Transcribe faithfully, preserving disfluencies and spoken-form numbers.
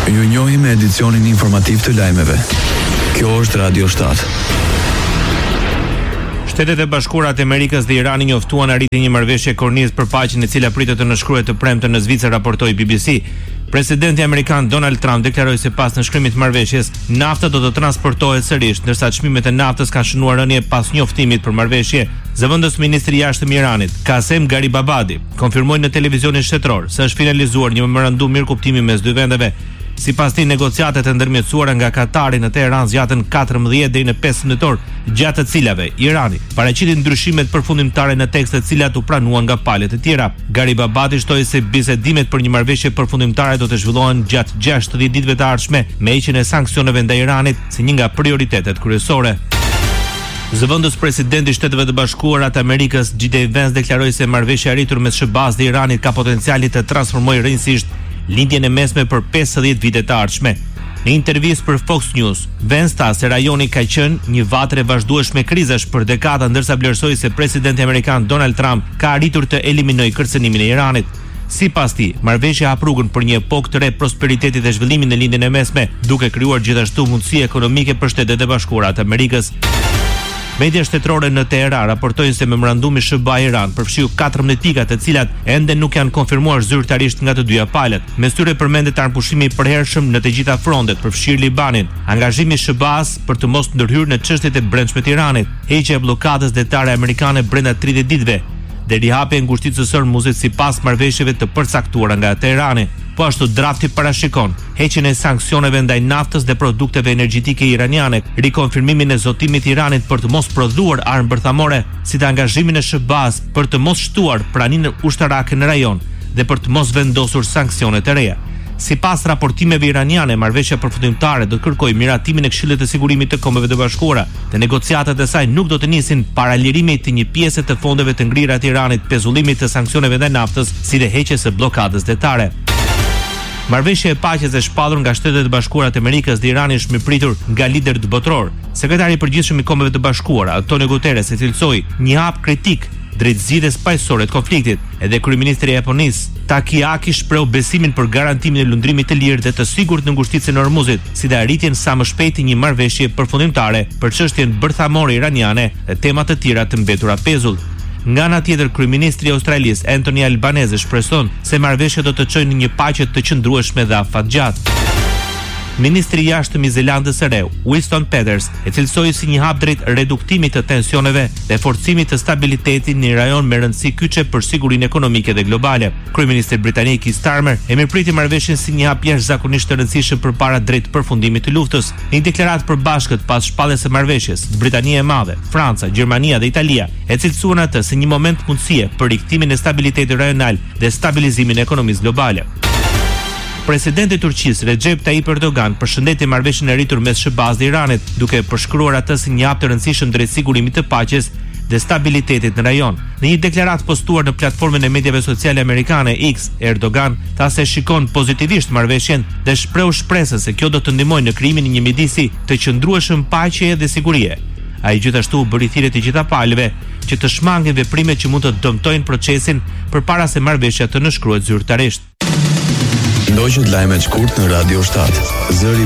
Ju njohim me edicionin informativ të lajmeve. Kjo është Radio shtatë. Shtetet e Bashkuara të Amerikës dhe Irani njoftuan arritjen e një marrëveshje kornizë për paqen e cila pritet të nënshkruhet të premten në Zvicër, raportoi B B C. Presidenti amerikan Donald Trump deklaroi se pas nënshkrimit të marrëveshjes, nafta do të transportohet sërish, ndërsa çmimet e naftës kanë shënuar rënje pas njoftimit për marrëveshje. Zëvendës ministri i jashtëm i Iranit, Qasem Garibabadi, konfirmoi në televizionin shtetror se është finalizuar një memorandum mirëkuptimi mes dy vendeve. Sipas tij, negociatat e ndërmjetësuara nga Katari në Teheran zgjatën katërmbëdhjetë deri në pesëmbëdhjetë orë, gjatë të cilave Irani paraqiti ndryshimet përfundimtare në tekst të cilat u pranuan nga palët e tjera. Garibabadi shtoi se bisedimet për një marrëveshje përfundimtare do të zhvillohen gjatë gjashtëdhjetë ditëve të ardhshme, me heqjen e sanksioneve ndaj Iranit si një nga prioritetet kryesore. Zëvendës presidenti i Shteteve të Bashkuara të Amerikës J D Vance deklaroi se marrëveshja e arritur mes S B A-s dhe Iranit ka potencialin të transformojë rrënjësisht lindjen e mesme për pesëdhjetë vite të ardhshme. Në intervistë për Fox News, Vance tha se rajoni ka qenë një vatrë e vazhdueshme krizash për dekada, ndërsa vlerësoi se presidenti amerikan Donald Trump ka arritur të eliminojë kërcënimin e Iranit. Sipas tij, marrëveshja hap rrugën për një epokë të re prosperiteti dhe zhvillimit në lindjen e mesme, duke krijuar gjithashtu mundësi ekonomike për Shtetet e Bashkuara të Amerikës. Media shtetërore në Teheran raportojnë se memorandumi S B A-Iran përfshiu katërmbëdhjetë pika të cilat ende nuk janë konfirmuar zyrtarisht nga të dyja palët. Mes tyre përmendet anëpushimi i përhershëm në të gjitha frontet, përfshirë Libanin, angazhimi i S B A-s për të mos ndërhyrë në çështjet e brendshme të Iranit, heqja e bllokadës detare amerikane brenda tridhjetë ditëve, dhe rihapja e ngushticës së Hormuzit sipas marrëveshjeve të përcaktuara nga Teherani. Po ashtu drafti parashikon heqjen e sanksioneve ndaj naftës dhe produkteve energjetike iraniane, rikonfirmimin e zotimit të Iranit për të mos prodhuar armë bërthamore, si dhe angazhimin e S B A-s për të mos shtuar praninë ushtarake në rajon dhe për të mos vendosur sanksione të reja. Sipas raportimeve iraniane, marrëveshja përfundimtare do të kërkojë miratimin e Këshillit të Sigurimit të Kombeve të Bashkuara, dhe negociatat e saj nuk do të nisin para lirimit të një pjese të fondeve të ngrira të Iranit, pezullimit të sanksioneve ndaj naftës, si dhe heqjes së bllokadës detare. Marrëveshja e paqes e shpallur nga Shtetet e Bashkuara të Amerikës dhe Irani është mirëpritur nga liderët botror. Sekretari i përgjithshëm i Kombeve të Bashkuara, Antonio Guterres, e cilësoi një hap kritik drejt zgjidhjes paqësore të konfliktit, edhe kryeministri i Japonisë Takeaki shpreu besimin për garantimin e lundrimit të lirë dhe të sigurt në ngushticën e Hormuzit, si dhe arritjen sa më shpejti një marrëveshje përfundimtare për çështjen bërthamore iraniane dhe tema të tjera të mbetura pezull. Nga ana tjetër, kryeministri i Australisë Anthony Albanese shpreson se marrëveshja do të çojë në një paqe të qëndrueshme dhe afatgjatë. Ministri i jashtëm i Zelandës së Re, Winston Peters, e cilësoi si një hap drejt reduktimit të tensioneve dhe forcimit të stabilitetit në një rajon me rëndësi kyçe për sigurinë ekonomike dhe globale. Kryeministri britanik Keir Starmer e mirëpriti marrëveshjen si një hap jashtëzakonisht të rëndësishëm përpara drejt përfundimit të luftës. Në një deklaratë përbashkët pas shpalljes së marrëveshjes, Britania e Madhe, Franca, Gjermania dhe Italia e cilësuan atë si një moment mundësie për riktimin e stabilitetit rajonal dhe stabilizimin e ekonomisë globale. Presidenti i Turqisë Recep Tayyip Erdogan përshëndeti marrëveshjen e arritur mes S B A-s dhe Iranit, duke përshkruar atë si një hap të rëndësishëm drejt sigurimit të paqes dhe stabilitetit në rajon. Në një deklaratë postuar në platformën e mediave sociale amerikane X, Erdogan tha se shikon pozitivisht marrëveshjen dhe shpreu shpresën se kjo do të ndihmojë në krijimin e një midisi të qëndrueshëm paqeje dhe sigurie. Ai gjithashtu bëri thirrje të gjitha palëve që të shmangin veprimet që mund të dëmtojnë procesin përpara se marrëveshja të nënshkruhet zyrtarisht. Ndoqët lajmet shkurt në Radio shtatë. Zëri